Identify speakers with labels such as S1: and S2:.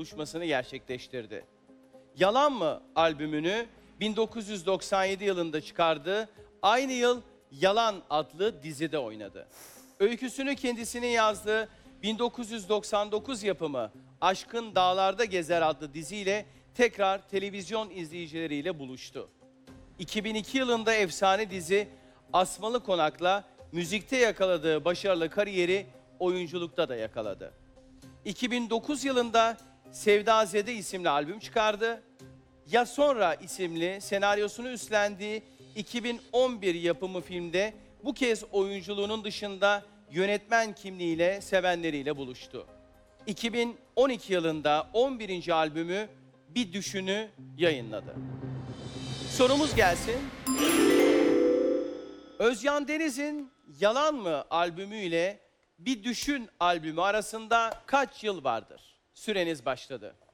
S1: buluşmasını gerçekleştirdi. Yalan mı albümünü 1997 yılında çıkardı. Aynı yıl Yalan adlı dizide oynadı. Öyküsünü kendisinin yazdığı 1999 yapımı Aşkın Dağlarda Gezer adlı diziyle tekrar televizyon izleyicileriyle buluştu. 2002 yılında efsane dizi Asmalı Konak'la müzikte yakaladığı başarılı kariyeri oyunculukta da yakaladı. 2009 yılında Sevdazede isimli albüm çıkardı. Ya Sonra isimli senaryosunu üstlendiği 2011 yapımı filmde bu kez oyunculuğunun dışında yönetmen kimliğiyle sevenleriyle buluştu. 2012 yılında 11. albümü Bir Düşün'ü yayınladı. Sorumuz gelsin. Özcan Deniz'in Yalan mı albümüyle Bir Düşün albümü arasında kaç yıl vardır? Süreniz başladı.